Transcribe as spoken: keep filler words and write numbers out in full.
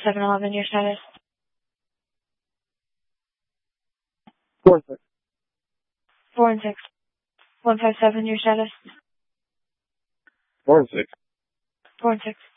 seven eleven, your status. Four and six. Four and six. One five seven, your status. Four and six. Four and six.